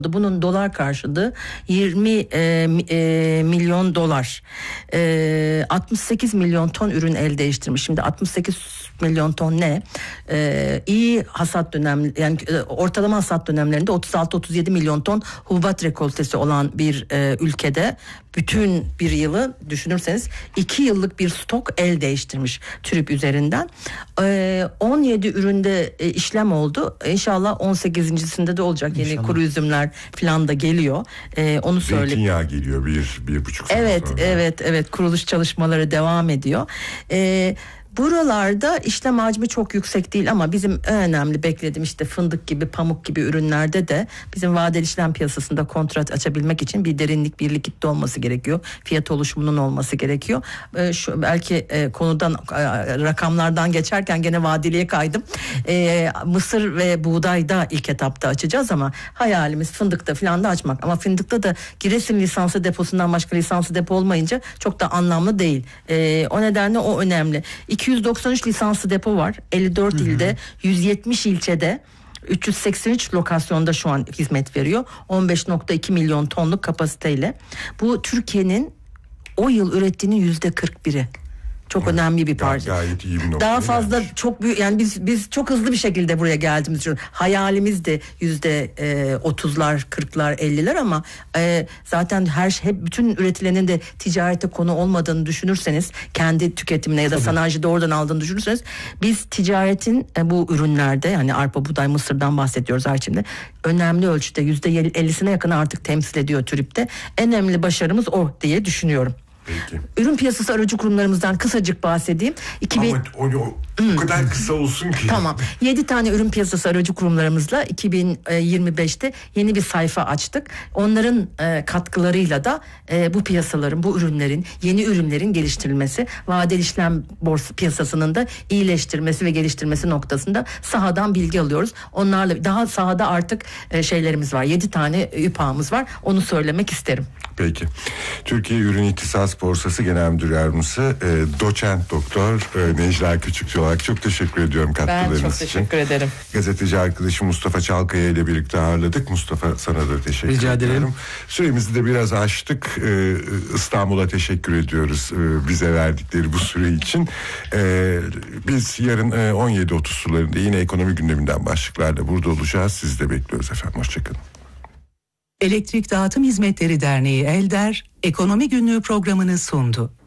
Bunun dolar karşılığı 20 milyon dolar. 68 milyon ton ürün el değiştirmiş. Şimdi 68 milyon ton ne? İyi hasat dönem, yani ortalama hasat dönemlerinde 36-37 milyon ton hububat rekoltesi olan bir ülkede bütün bir yılı düşünürseniz 2 yıllık bir stok el değiştirmiş TÜRİP üzerinden. 17 üründe işlem oldu. İnşallah 18.sinde de olacak. Yeni kuru üzümler falan da geliyor. Onu söyleyeyim. Zeytinyağı geliyor 1,5 sene evet, sonra. Evet. Kuruluş çalışmaları devam ediyor. Buralarda işlem hacmi çok yüksek değil ama bizim önemli beklediğim işte fındık gibi, pamuk gibi ürünlerde de bizim vadeli işlem piyasasında kontrat açabilmek için bir derinlik, bir likitte olması gerekiyor. Fiyat oluşumunun olması gerekiyor. Şu belki konudan, rakamlardan geçerken gene vadeliye kaydım. Mısır ve buğdayda ilk etapta açacağız ama hayalimiz fındıkta falan da açmak. Ama fındıkta da Giresun lisanslı deposundan başka lisanslı depo olmayınca çok da anlamlı değil. O nedenle o önemli. 293 lisanslı depo var. 54 ilde, 170 ilçede, 383 lokasyonda şu an hizmet veriyor. 15.2 milyon tonluk kapasiteyle. Bu Türkiye'nin o yıl ürettiğinin %41'i. Çok önemli bir parça. Gayet iyi bir nokta. Daha fazla çok büyük, yani biz çok hızlı bir şekilde buraya geldiğimiz için hayalimiz de %30'lar, 40'lar, 50'ler ama zaten bütün üretilenin de ticarete konu olmadığını düşünürseniz, kendi tüketimine ya da sanayici doğrudan aldığını düşünürseniz, biz ticaretin bu ürünlerde, yani arpa, buğday, mısırdan bahsediyoruz her şimdi, önemli ölçüde %50'sine yakın artık temsil ediyor TÜRİP'te. En önemli başarımız o diye düşünüyorum. Peki. Ürün piyasası aracı kurumlarımızdan kısacık bahsedeyim. Ama o kadar kısa olsun ki. Tamam. 7 tane ürün piyasası aracı kurumlarımızla 2025'te yeni bir sayfa açtık. Onların katkılarıyla da bu piyasaların, bu ürünlerin, yeni ürünlerin geliştirilmesi, vadeli işlem borsa piyasasının da iyileştirmesi ve geliştirmesi noktasında sahadan bilgi alıyoruz. Onlarla daha sahada artık şeylerimiz var. 7 tane ÜPA'mız var. Onu söylemek isterim. Peki. Türkiye Ürün İhtisas Borsası Genel Müdür Yardımcısı Doçent Doktor Necla Küçükçü olarak çok teşekkür ediyorum katkılarınız için. Ben çok teşekkür ederim. Gazeteci arkadaşım Mustafa Çalkaya ile birlikte ağırladık. Mustafa, sana da teşekkür Rica ederim. ederim. Süremizi de biraz aştık. İstanbul'a teşekkür ediyoruz bize verdikleri bu süre için. Biz yarın 17.30 sularında yine ekonomi gündeminden başlıklarla burada olacağız. Sizi de bekliyoruz efendim. Hoşçakalın. Elektrik Dağıtım Hizmetleri Derneği ELDER, Ekonomi Günlüğü programını sundu.